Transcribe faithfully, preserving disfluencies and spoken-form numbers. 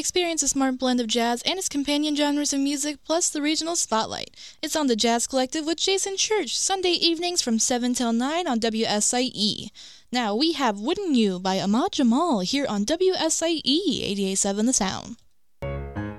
Experience a smart blend of jazz and its companion genres of music, plus the regional spotlight. It's on the Jazz Collective with Jason Church, Sunday evenings from seven till nine on W S I E. Now we have Wouldn't You by Ahmad Jamal here on W S I E eighty-eight point seven The Sound.